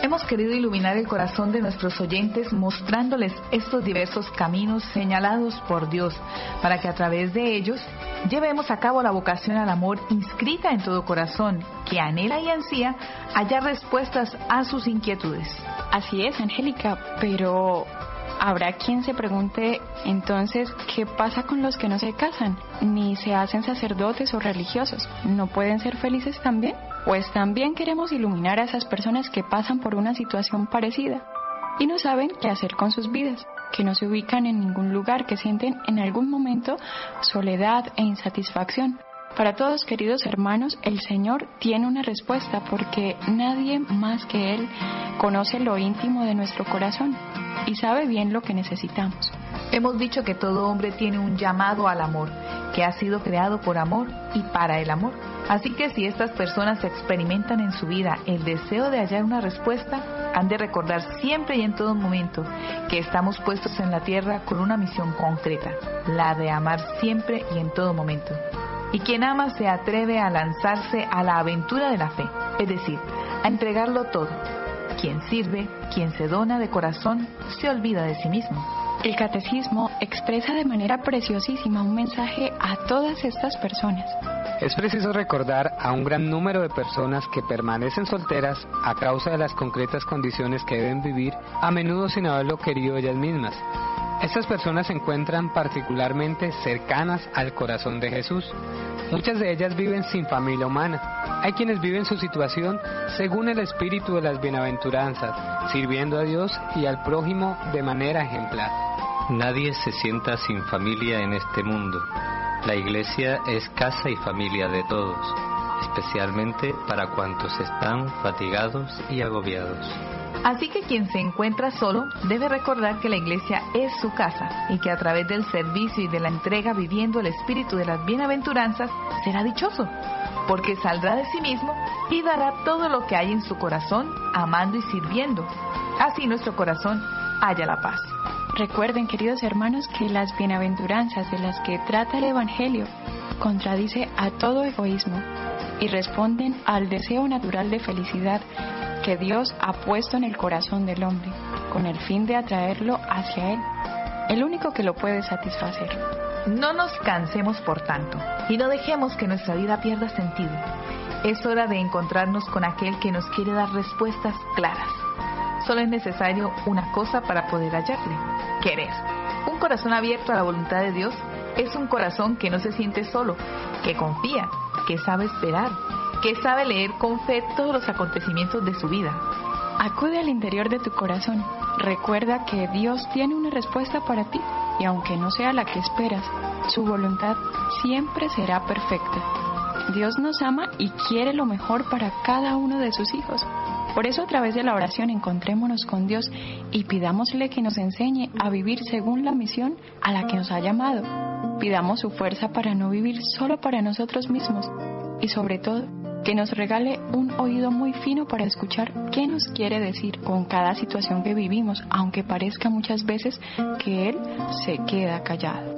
Hemos querido iluminar el corazón de nuestros oyentes mostrándoles estos diversos caminos señalados por Dios para que a través de ellos llevemos a cabo la vocación al amor inscrita en todo corazón que anhela y ansía hallar respuestas a sus inquietudes. Así es, Angélica, pero habrá quien se pregunte entonces ¿qué pasa con los que no se casan ni se hacen sacerdotes o religiosos? ¿No pueden ser felices también? Pues también queremos iluminar a esas personas que pasan por una situación parecida y no saben qué hacer con sus vidas, que no se ubican en ningún lugar, que sienten en algún momento soledad e insatisfacción. Para todos, queridos hermanos, el Señor tiene una respuesta porque nadie más que Él conoce lo íntimo de nuestro corazón y sabe bien lo que necesitamos. Hemos dicho que todo hombre tiene un llamado al amor, que ha sido creado por amor y para el amor. Así que si estas personas experimentan en su vida el deseo de hallar una respuesta, han de recordar siempre y en todo momento que estamos puestos en la tierra con una misión concreta, la de amar siempre y en todo momento. Y quien ama se atreve a lanzarse a la aventura de la fe, es decir, a entregarlo todo. Quien sirve, quien se dona de corazón, se olvida de sí mismo. El catecismo expresa de manera preciosísima un mensaje a todas estas personas. Es preciso recordar a un gran número de personas que permanecen solteras a causa de las concretas condiciones que deben vivir, a menudo sin haberlo querido ellas mismas. Estas personas se encuentran particularmente cercanas al corazón de Jesús. Muchas de ellas viven sin familia humana. Hay quienes viven su situación según el espíritu de las bienaventuranzas, sirviendo a Dios y al prójimo de manera ejemplar. Nadie se sienta sin familia en este mundo. La Iglesia es casa y familia de todos, especialmente para cuantos están fatigados y agobiados. Así que quien se encuentra solo debe recordar que la Iglesia es su casa y que a través del servicio y de la entrega viviendo el espíritu de las bienaventuranzas será dichoso, porque saldrá de sí mismo y dará todo lo que hay en su corazón amando y sirviendo. Así nuestro corazón halla la paz. Recuerden, queridos hermanos, que las bienaventuranzas de las que trata el Evangelio contradice a todo egoísmo y responden al deseo natural de felicidad que Dios ha puesto en el corazón del hombre, con el fin de atraerlo hacia Él, el único que lo puede satisfacer. No nos cansemos por tanto, y no dejemos que nuestra vida pierda sentido. Es hora de encontrarnos con aquel que nos quiere dar respuestas claras. Solo es necesario una cosa para poder hallarle: querer. Un corazón abierto a la voluntad de Dios es un corazón que no se siente solo, que confía, que sabe esperar, que sabe leer con fe todos los acontecimientos de su vida. Acude al interior de tu corazón. Recuerda que Dios tiene una respuesta para ti y aunque no sea la que esperas, su voluntad siempre será perfecta. Dios nos ama y quiere lo mejor para cada uno de sus hijos. Por eso, a través de la oración, encontrémonos con Dios y pidámosle que nos enseñe a vivir según la misión a la que nos ha llamado. Pidamos su fuerza para no vivir solo para nosotros mismos y, sobre todo, que nos regale un oído muy fino para escuchar qué nos quiere decir con cada situación que vivimos, aunque parezca muchas veces que Él se queda callado.